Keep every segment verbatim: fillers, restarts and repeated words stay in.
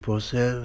Poslije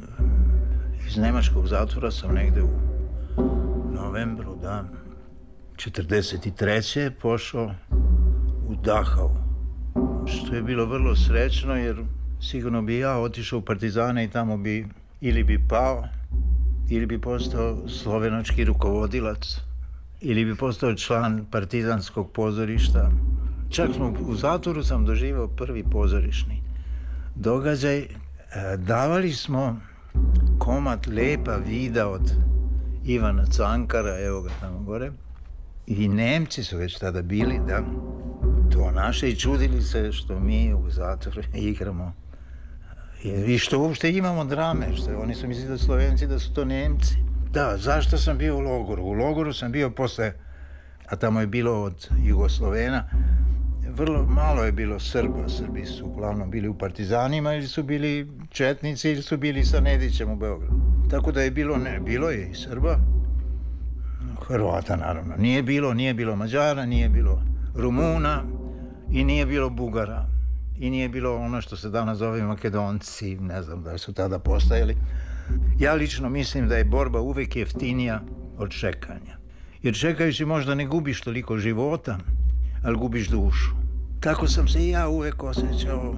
iz nemačkog zatvora sam negde u novembru, da, četrdeset treće pošao u Dachau, što je bilo vrlo srećno, jer sigurno bi ja otišao u partizane i tamo bi ili bi pao, ili bi postao slovenački rukovodilac, ili bi postao član partizanskog pozorišta. Čak smo u zatvoru sam doživao prvi pozorišni događaj. Davali smo komad Lepa vida od Ivana Cankara, evo ga tamo gore, i Nemci su već tada bili, da, to naše, i čudili se što mi u zatvoru igramo i što uopšte imamo drame, što oni su mislili da Slovenci, da su to Nemci. Da, zašto sam bio u logoru? U logoru sam bio posle, a tamo je bilo od Jugoslovena, vrlo malo je bilo Srba. Srbi su uglavnom bili u partizanima, ili su bili četnici, ili su bili sa Nedićem u Beogradu. Tako da je bilo, ne, bilo je i Srba, Hrvata naravno. Nije bilo, nije bilo Mađara, nije bilo Rumuna i nije bilo Bugara. I nije bilo ono što se danas zove Makedonci, ne znam da su tada postajali. Ja lično mislim da je borba uvek jeftinija od čekanja. Jer čekajući možda ne gubiš toliko života, ali gubiš dušu. Tako sam se i ja uvek osjećao,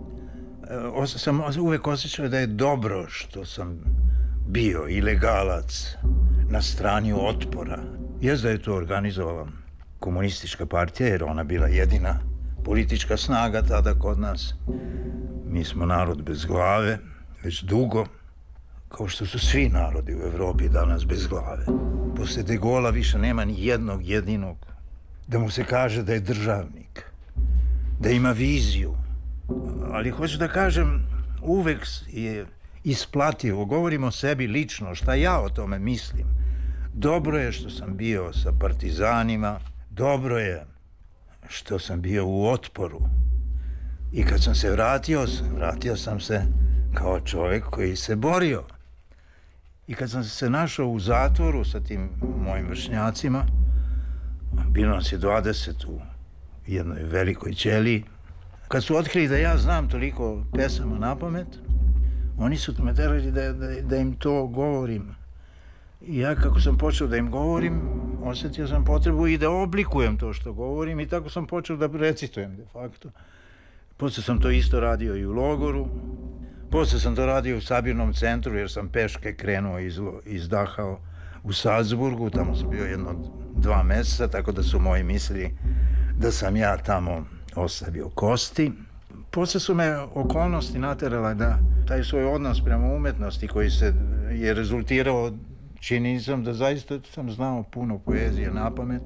sam uvek osjećao da je dobro što sam bio ilegalac na strani otpora. Jest da je to organizovala komunistička partija, jer ona bila jedina politička snaga tada kod nas. Mi smo narod bez glave, već dugo, kao što su svi narodi u Evropi danas bez glave. Posle De Gola više nema ni jednog jedinog da mu se kaže da je državnik, da ima viziju. Ali hoću da kažem, uvek je isplativo, govorim o sebi lično, šta ja o tome mislim. Dobro je što sam bio sa partizanima, dobro je što sam bio u otporu. I kad sam se vratio, vratio sam se kao čovjek koji se borio. I kad sam se našao u zatvoru sa tim mojim vršnjacima, bilo nas je dvadeset u jednoj velikoj ćeliji, kad su otkrili da ja znam toliko pesama na pamet, oni su me terali da, da, da im to govorim. I ja kako sam počeo da im govorim, osjetio sam potrebu i da oblikujem to što govorim, i tako sam počeo da recitujem de facto. Posle sam to isto radio i u logoru, posle sam to radio u sabirnom centru, jer sam peške krenuo iz, iz Dachau u Salzburgu, tamo sam bio jedno dva meseca, tako da su moji mislili da sam ja tamo ostavio kosti. Posle su me okolnosti naterala da taj svoj odnos prema umetnosti koji se je rezultirao činjenicom da zaista sam znao puno poezije na pamet,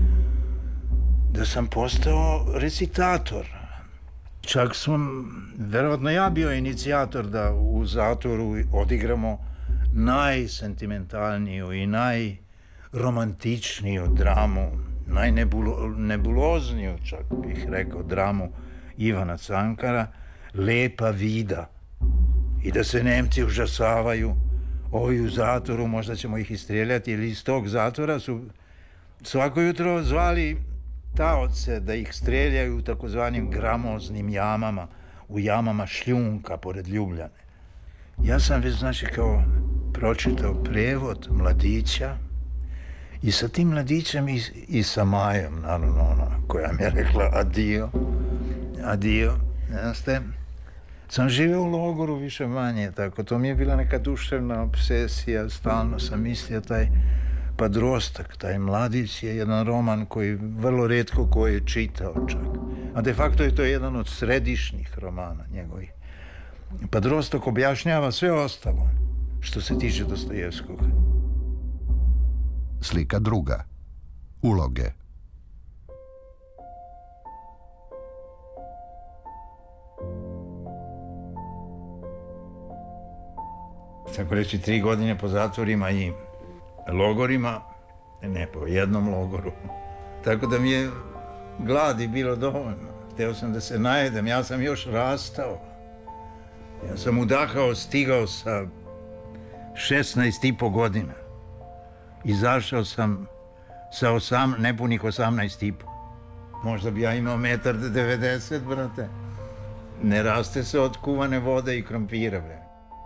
da sam postao recitator. Čak sam, verovatno ja bio inicijator da u zatvoru odigramo najsentimentalniju i najromantičniju dramu, najnebulozniju, čak bih rekao, dramu Ivana Cankara, Lepa vida. I da se Nemci užasavaju, ovi u zatvoru, možda ćemo ih istreljati, ili iz tog zatvora su svako jutro zvali taoce da ih streljaju u takozvanim gramoznim jamama, u jamama šljunka pored Ljubljane. Ja sam već, znači, kao pročitao prevod mladića i sa tim mladićem i, i sa Majom, naravno ona koja mi je rekla adio, adio, znaste, sam živeo u logoru više manje, tako, to mi je bila neka duševna obsesija, stalno sam mislio taj Padrostak, taj mladić je jedan roman koji vrlo retko ko je čitao čak, a de facto je to jedan od središnjih romana njegovih. Padrostak objašnjava sve ostalo što se tiče Dostojevskog. Slika druga. Uloge. Tako reći, tri godine po zatvorima i logorima, ne po jednom logoru. Tako da mi je gladi bilo dovoljno. Hteo sam da se najedem, ja sam još rastao. Ja sam u Dachau stigao sa šesnaest i po godina. Izašao sam sa osam, nepunih osamnaest i po. Možda bi ja imao metar devedeset, brate. Ne raste se od kuvane vode i krompira, bre.